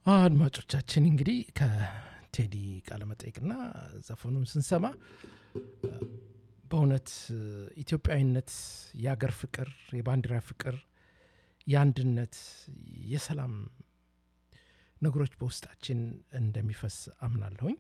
አድማጮቻችን እንግዲህ ከቴዲ ቃለ መጠይቅና ዘፈኑን ስንሰማ በእውነት ኢትዮጵያዊነት፣ የአገር ፍቅር፣ የባንዲራ ፍቅር፣ የአንድነት፣ የሰላም ነገሮች በውስጣችን እንደሚፈስ አምናለሁኝ።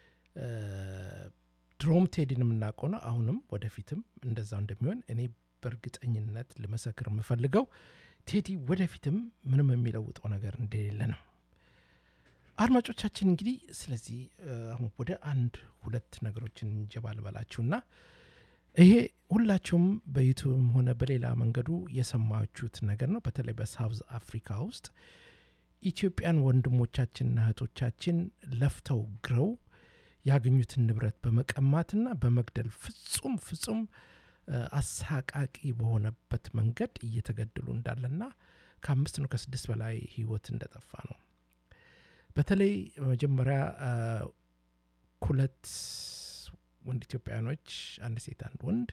ድሮም ቴዲን የምናውቀው ነው። አሁንም ወደፊትም እንደዛው እንደሚሆን እኔ በእርግጠኝነት ልመሰክር የምፈልገው ቴዲ ወደፊትም ምንም የሚለውጠው ነገር እንደሌለ ነው። አድማጮቻችን እንግዲህ ስለዚህ አሁን ወደ አንድ ሁለት ነገሮችን እንጀባል በላችሁና ይሄ ሁላችሁም በዩቱብም ሆነ በሌላ መንገዱ የሰማችሁት ነገር ነው። በተለይ በሳውዝ አፍሪካ ውስጥ ኢትዮጵያን ወንድሞቻችንና እህቶቻችን ለፍተው ግረው ያገኙትን ንብረት በመቀማትና በመግደል ፍጹም አሳቃቂ በሆነበት መንገድ እየተገደሉ እንዳለና ከ5 ነው ከ6 በላይ ህይወት እንደጠፋ ነው። በተለይ መጀመሪያ ሁለት ወንድ ኢትዮጵያኖች፣ አንድ ሴት አንድ ወንድ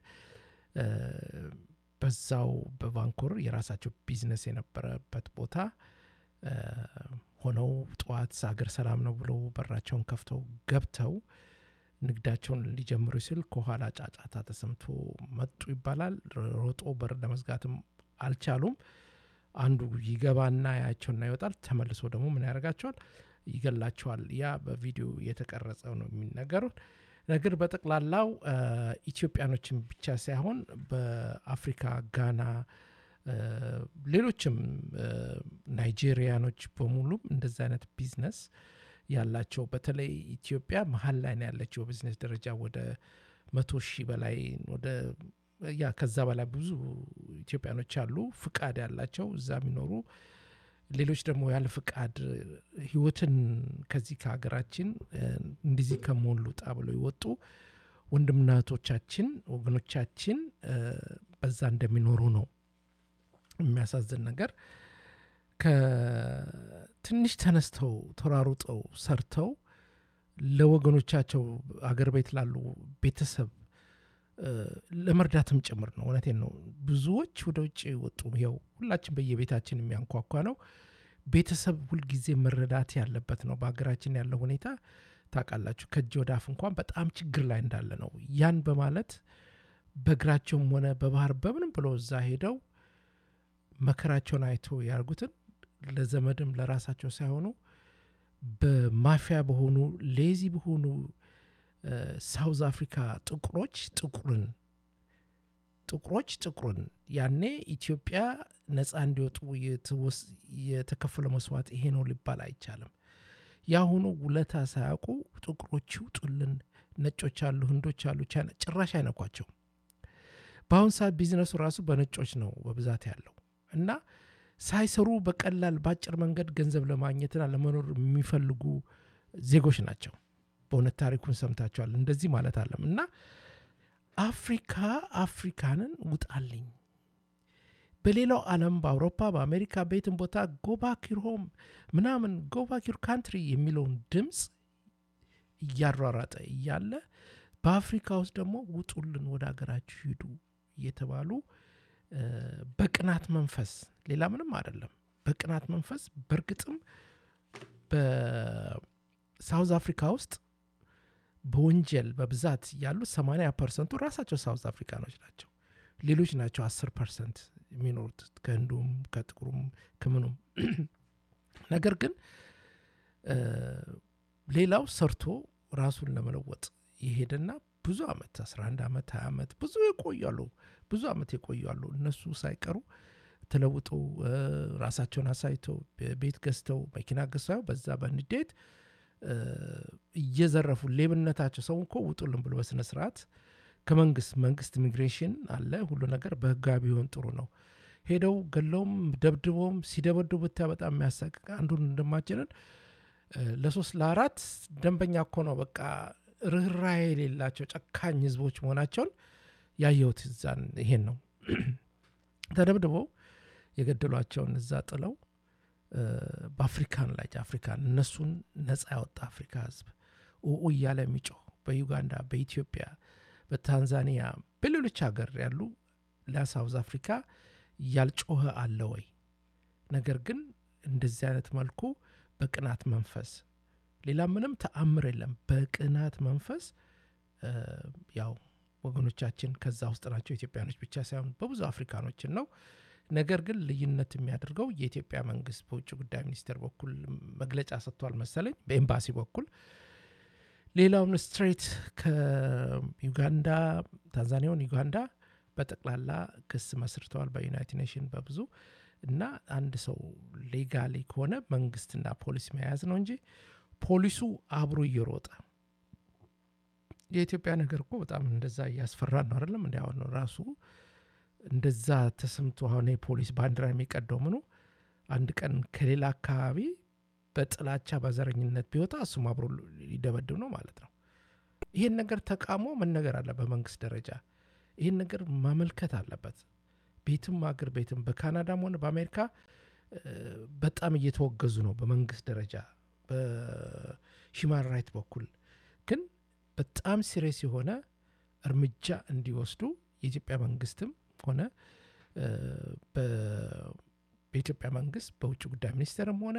በዛው በቫንኮር የራሳቸው ቢዝነስ የነበረበት ቦታ ሆነው ጠዋት ሀገር ሰላም ነው ብለው በራቸውን ከፍተው ገብተው ንግዳቸውን ሊጀምሩ ሲል ከኋላ ጫጫታ ተሰምቶ መጡ ይባላል። ሮጦ በር ለመዝጋትም አልቻሉም። አንዱ ይገባና ያያቸውና ይወጣል። ተመልሶ ደግሞ ምን ያደርጋቸዋል? ይገላቸዋል። ያ በቪዲዮ የተቀረጸው ነው የሚነገሩት ነገር። በጠቅላላው ኢትዮጵያኖችን ብቻ ሳይሆን በአፍሪካ ጋና፣ ሌሎችም ናይጄሪያኖች በሙሉ እንደዚህ አይነት ቢዝነስ ያላቸው፣ በተለይ ኢትዮጵያ መሀል ላይ ነው ያለችው በቢዝነስ ደረጃ ወደ 100,000 በላይ ወደ ያ ከዛ በላይ ብዙ ኢትዮጵያኖች አሉ ፍቃድ ያላቸው እዛ የሚኖሩ። ሌሎች ደግሞ ያለ ፍቃድ ህይወትን ከዚህ ከሀገራችን እንደዚህ ከሞሉ ጣብሎ ይወጡ ወንድምናቶቻችን ወገኖቻችን በዛ እንደሚኖሩ ነው። የሚያሳዝን ነገር ከትንሽ ተነስተው ተራሩጠው ሰርተው ለወገኖቻቸው አገር ቤት ላሉ ቤተሰብ ለመርዳትም ጭምር ነው። እውነቴን ነው። ብዙዎች ወደ ውጭ ወጡ። ይኸው ሁላችን በየቤታችን የሚያንኳኳ ነው። ቤተሰብ ሁልጊዜ መረዳት ያለበት ነው። በሀገራችን ያለው ሁኔታ ታውቃላችሁ፣ ከእጅ ወደ አፍ እንኳን በጣም ችግር ላይ እንዳለ ነው። ያን በማለት በእግራቸውም ሆነ በባህር በምንም ብሎ እዛ ሄደው መከራቸውን አይቶ ያርጉትን ለዘመድም ለራሳቸው ሳይሆኑ በማፊያ በሆኑ ሌዚ በሆኑ ሳውዝ አፍሪካ ጥቁሩን ያኔ ኢትዮጵያ ነፃ እንዲወጡ የተከፈለ መስዋዕት ይሄ ነው ሊባል አይቻልም። ያሁኑ ውለታ ሳያውቁ ጥቁሮች ይውጡልን፣ ነጮች አሉ፣ ህንዶች አሉ፣ ቻይና ጭራሽ አይነኳቸው። በአሁን ሰዓት ቢዝነሱ ራሱ በነጮች ነው በብዛት ያለው እና ሳይሰሩ በቀላል ባጭር መንገድ ገንዘብ ለማግኘትና ለመኖር የሚፈልጉ ዜጎች ናቸው። በእውነት ታሪኩን ሰምታችኋል። እንደዚህ ማለት አለም እና አፍሪካንን ውጣልኝ፣ በሌላው ዓለም በአውሮፓ በአሜሪካ በየትም ቦታ ጎባኪር ሆም ምናምን ጎባኪር ካንትሪ የሚለውን ድምፅ እያሯራጠ እያለ በአፍሪካ ውስጥ ደግሞ ውጡልን፣ ወደ ሀገራችሁ ሂዱ እየተባሉ በቅናት መንፈስ፣ ሌላ ምንም አይደለም፣ በቅናት መንፈስ በእርግጥም በሳውዝ አፍሪካ ውስጥ በወንጀል በብዛት ያሉት 80% ራሳቸው ሳውዝ አፍሪካኖች ናቸው። ሌሎች ናቸው 10% የሚኖሩት ከህንዱም ከጥቁሩም ከምኑም። ነገር ግን ሌላው ሰርቶ ራሱን ለመለወጥ የሄደና ብዙ አመት 11 አመት 20 አመት ብዙ አመት የቆያሉ እነሱ ሳይቀሩ ተለውጠው ራሳቸውን አሳይተው ቤት ገዝተው መኪና ገዝተው በዛ በንዴት እየዘረፉ ሌብነታቸው ሰው እኮ ውጡልን ብሎ በስነ ስርዓት ከመንግስት ኢሚግሬሽን አለ ሁሉ ነገር በህጋዊ ቢሆን ጥሩ ነው። ሄደው ገለውም ደብድቦም ሲደበድቡ ብታይ በጣም የሚያሳቅቅ አንዱን እንደማችንን ለ3 ለ4 ደንበኛ እኮ ነው። በቃ ርህራሄ የሌላቸው ጨካኝ ህዝቦች መሆናቸውን ያየሁት እዛን ይሄን ነው። ተደብድበው የገደሏቸውን እዛ ጥለው በአፍሪካን ላይ አፍሪካን እነሱን ነፃ ያወጣ አፍሪካ ህዝብ እያለ የሚጮህ በዩጋንዳ፣ በኢትዮጵያ፣ በታንዛኒያ፣ በሌሎች ሀገር ያሉ ለሳውዝ አፍሪካ ያልጮኸ አለ ወይ? ነገር ግን እንደዚህ አይነት መልኩ በቅናት መንፈስ ሌላ ምንም ተአምር የለም። በቅናት መንፈስ ያው ወገኖቻችን ከዛ ውስጥ ናቸው። ኢትዮጵያኖች ብቻ ሳይሆን በብዙ አፍሪካኖችን ነው። ነገር ግን ልዩነት የሚያደርገው የኢትዮጵያ መንግስት በውጭ ጉዳይ ሚኒስቴር በኩል መግለጫ ሰጥቷል መሰለኝ፣ በኤምባሲ በኩል ሌላውን ስትሬት ከዩጋንዳ ታንዛኒያውን ዩጋንዳ በጠቅላላ ክስ መስርተዋል በዩናይትድ ኔሽን በብዙ እና አንድ ሰው ሌጋሊ ከሆነ መንግስትና ፖሊስ መያዝ ነው እንጂ ፖሊሱ አብሮ እየሮጠ የኢትዮጵያ ነገር እኮ በጣም እንደዛ እያስፈራን ነው አይደለም? እንዴ አሁን ራሱ እንደዛ ተሰምቶ አሁን የፖሊስ ባንዲራ የሚቀደው ምኑ አንድ ቀን ከሌላ አካባቢ በጥላቻ በዘረኝነት ቢወጣ እሱም አብሮ ሊደበድብ ነው ማለት ነው። ይሄን ነገር ተቃውሞ መነገር አለ በመንግስት ደረጃ ይሄን ነገር ማመልከት አለበት። ቤትም አገር ቤትም በካናዳም ሆነ በአሜሪካ በጣም እየተወገዙ ነው በመንግስት ደረጃ በሂውማን ራይት በኩል ግን በጣም ሲሪየስ የሆነ እርምጃ እንዲወስዱ የኢትዮጵያ መንግስትም ሆነ በኢትዮጵያ መንግስት በውጭ ጉዳይ ሚኒስቴርም ሆነ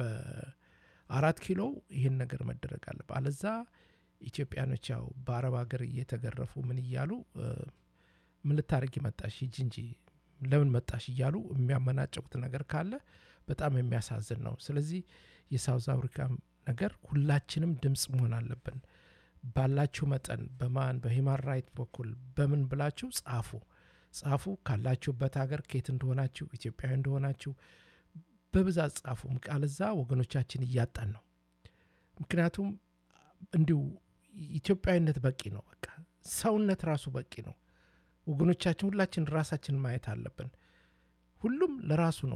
በአራት ኪሎ ይህን ነገር መደረግ አለበት። አለዛ ኢትዮጵያኖች ያው በአረብ ሀገር እየተገረፉ ምን እያሉ ምን ልታረጊ መጣሽ ሂጂ እንጂ ለምን መጣሽ እያሉ የሚያመናጨቁት ነገር ካለ በጣም የሚያሳዝን ነው። ስለዚህ የሳውዝ አፍሪካ ነገር ሁላችንም ድምጽ መሆን አለብን። ባላችሁ መጠን በሂውማን ራይት በኩል በምን ብላችሁ ጻፉ ካላችሁበት ሀገር ከየት እንደሆናችሁ ኢትዮጵያዊ እንደሆናችሁ በብዛት ጻፉ። አለዛ ወገኖቻችን እያጣን ነው። ምክንያቱም እንዲሁ ኢትዮጵያዊነት በቂ ነው። በቃ ሰውነት ራሱ በቂ ነው። ወገኖቻችን ሁላችን ራሳችን ማየት አለብን። ሁሉም ለራሱ ነው።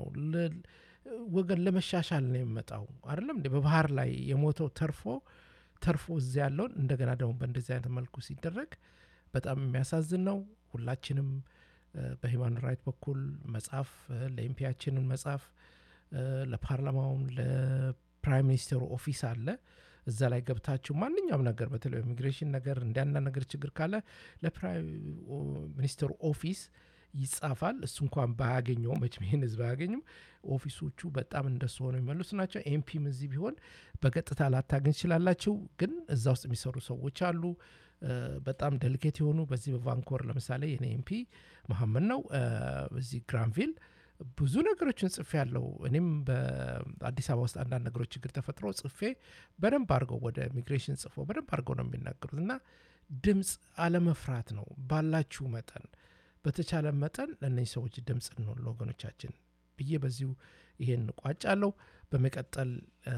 ወገን ለመሻሻል ነው የሚመጣው አይደለም እንዴ? በባህር ላይ የሞተው ተርፎ እዚያ ያለውን እንደገና ደግሞ በእንደዚህ አይነት መልኩ ሲደረግ በጣም የሚያሳዝን ነው። ሁላችንም በሂውማን ራይት በኩል መጻፍ ለኤምፒያችንን መጻፍ ለፓርላማውም ለፕራይም ሚኒስተሩ ኦፊስ አለ እዛ ላይ ገብታችሁ ማንኛውም ነገር በተለይ ኢሚግሬሽን ነገር እንዲያና ነገር ችግር ካለ ለፕራይም ሚኒስተሩ ኦፊስ ይጻፋል። እሱ እንኳን ባያገኘው መቼም ይሄን ህዝብ ባያገኝም ኦፊሶቹ በጣም እንደሱ ሆነው የሚመልሱ ናቸው። ኤምፒም እዚህ ቢሆን በቀጥታ ላታገኝ ይችላላችሁ፣ ግን እዛ ውስጥ የሚሰሩ ሰዎች አሉ በጣም ዴሊኬት የሆኑ። በዚህ በቫንኮር ለምሳሌ የኔ ኤምፒ መሐመድ ነው። በዚህ ግራንቪል ብዙ ነገሮችን ጽፌ ያለው እኔም በአዲስ አበባ ውስጥ አንዳንድ ነገሮች ችግር ተፈጥሮ ጽፌ በደንብ አድርገው ወደ ኢሚግሬሽን ጽፎ በደንብ አድርገው ነው የሚናገሩት። እና ድምፅ አለመፍራት ነው። ባላችሁ መጠን በተቻለ መጠን ለእነዚህ ሰዎች ድምፅ እንሆን ለወገኖቻችን ብዬ በዚሁ ይሄን ቋጫለሁ። በመቀጠል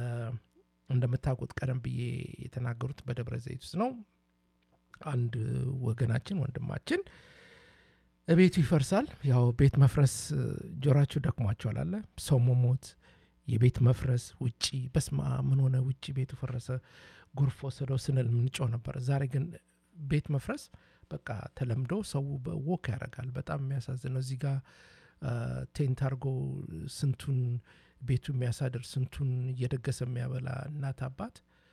እንደምታውቁት ቀደም ብዬ የተናገሩት በደብረ ዘይት ውስጥ ነው። አንድ ወገናችን ወንድማችን ቤቱ ይፈርሳል። ያው ቤት መፍረስ ጆራችሁ ደክሟቸዋል አለ ሰው መሞት የቤት መፍረስ ውጪ በስማ ምን ሆነ ውጪ ቤቱ ፈረሰ ጎርፍ ወሰደው ስንል ምንጮህ ነበር። ዛሬ ግን ቤት መፍረስ በቃ ተለምዶ ሰው በወክ ያደርጋል። በጣም የሚያሳዝን ነው። እዚህ ጋር ቴንት አድርጎ ስንቱን ቤቱ የሚያሳድር ስንቱን እየደገሰ የሚያበላ እናት አባት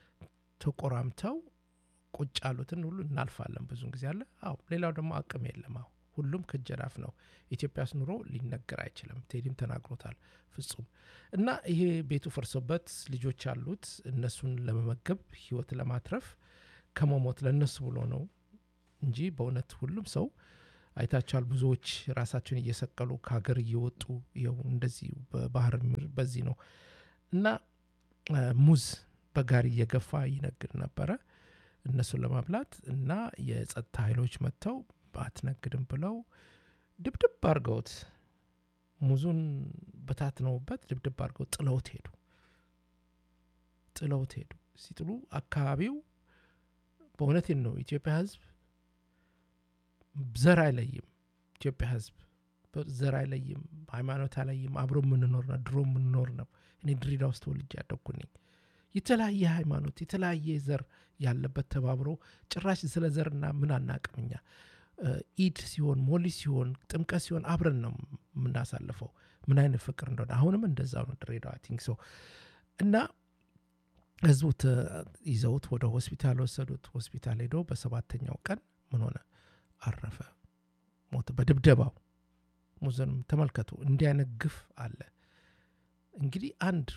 ተቆራምተው ቁጭ ያሉትን ሁሉ እናልፋለን ብዙን ጊዜ አለ። አዎ ሌላው ደግሞ አቅም የለም። አዎ ሁሉም ከጀራፍ ነው። ኢትዮጵያስ ኑሮ ሊነገር አይችልም። ቴዲም ተናግሮታል ፍጹም። እና ይሄ ቤቱ ፈርሶበት ልጆች አሉት እነሱን ለመመገብ ህይወት ለማትረፍ ከመሞት ለነሱ ብሎ ነው እንጂ በእውነት ሁሉም ሰው አይታቻል። ብዙዎች ራሳቸውን እየሰቀሉ ከሀገር እየወጡ ይኸው እንደዚህ በባህር በዚህ ነው። እና ሙዝ በጋሪ እየገፋ ይነግድ ነበረ እነሱን ለማብላት እና የጸጥታ ኃይሎች መጥተው አትነግድም ብለው ድብድብ አድርገውት ሙዙን በታትነውበት ድብድብ አድርገው ጥለውት ሄዱ። ሲጥሉ አካባቢው በእውነቴን ነው ኢትዮጵያ ህዝብ ዘር አይለይም። ኢትዮጵያ ህዝብ ዘር አይለይም፣ ሃይማኖት አይለይም። አብሮ የምንኖር ነው፣ ድሮ የምንኖር ነው። እኔ ድሬዳዋ ውስጥ ተወልጄ ያደግኩ ነኝ። የተለያየ ሃይማኖት የተለያየ ዘር ያለበት ተባብሮ ጭራሽ ስለ ዘርና ምን አናቅምኛ። ኢድ ሲሆን ሞሊ ሲሆን ጥምቀት ሲሆን አብረን ነው የምናሳልፈው። ምን አይነት ፍቅር እንደሆነ አሁንም እንደዛው ነው ድሬዳዋ ቲንክ ሶ። እና ህዝቡ ይዘውት ወደ ሆስፒታል ወሰዱት። ሆስፒታል ሄዶ በሰባተኛው ቀን ምን ሆነ? አረፈ፣ ሞተ በድብደባው። ሙዝንም ተመልከቱ። እንዲህ አይነት ግፍ አለ። እንግዲህ አንድ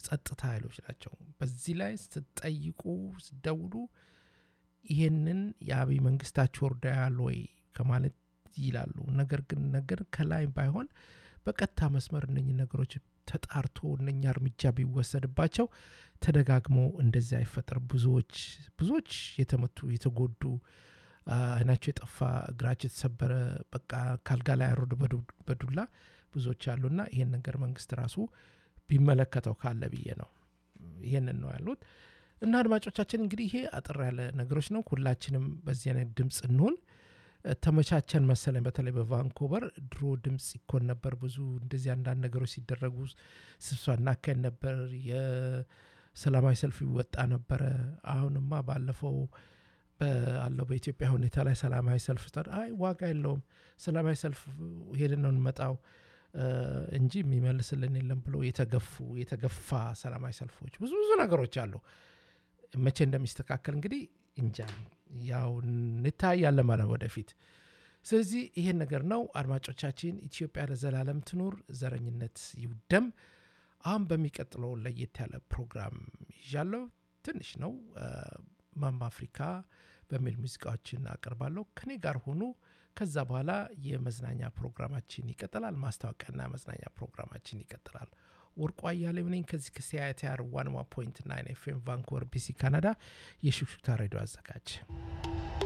ጸጥታ ኃይሎች ናቸው። በዚህ ላይ ስትጠይቁ ስትደውሉ ይሄንን የአብይ መንግስታችሁ ወርዳያል ወይ ከማለት ይላሉ። ነገር ከላይ ባይሆን በቀጥታ መስመር እነኚህ ነገሮች ተጣርቶ እነኛ እርምጃ ቢወሰድባቸው ተደጋግሞ እንደዚህ አይፈጠር። ብዙዎች የተመቱ የተጎዱ አይናቸው የጠፋ እግራቸው የተሰበረ በቃ ካልጋ ላይ ያሮዱ በዱላ ብዙዎች አሉና ይሄን ነገር መንግስት ራሱ ቢመለከተው ካለ ብዬ ነው። ይሄንን ነው ያሉት። እና አድማጮቻችን እንግዲህ ይሄ አጥር ያለ ነገሮች ነው። ሁላችንም በዚህ አይነት ድምፅ እንሆን። ተመቻቸን መሰለኝ። በተለይ በቫንኮቨር ድሮ ድምፅ ይኮን ነበር። ብዙ እንደዚህ አንዳንድ ነገሮች ሲደረጉ ስብሰባ እናካሄድ ነበር። የሰላማዊ ሰልፍ ይወጣ ነበረ። አሁንማ ባለፈው ባለው በኢትዮጵያ ሁኔታ ላይ ሰላማዊ ሰልፍ አይ ዋጋ የለውም ሰላማዊ ሰልፍ ሄደን ነው እንመጣው እንጂ የሚመልስልን የለም ብሎ የተገፋ ሰላማዊ ሰልፎች ብዙ ነገሮች አሉ። መቼ እንደሚስተካከል እንግዲህ እንጃ፣ ያው እንታያለን ማለት ወደፊት። ስለዚህ ይሄን ነገር ነው አድማጮቻችን። ኢትዮጵያ ለዘላለም ትኑር፣ ዘረኝነት ይውደም። አሁን በሚቀጥለው ለየት ያለ ፕሮግራም ይዣለሁ። ትንሽ ነው ማማ አፍሪካ በሚል ሙዚቃዎችን አቀርባለሁ። ከኔ ጋር ሆኑ። ከዛ በኋላ የመዝናኛ ፕሮግራማችን ይቀጥላል። ማስታወቂያና መዝናኛ ፕሮግራማችን ይቀጥላል። ወርቁ አያሌው ነኝ ከዚህ ከሲአይቲአር 101.9 ኤፍኤም ቫንኩቨር ቢሲ ካናዳ የሹክሹክታ ሬዲዮ አዘጋጅ።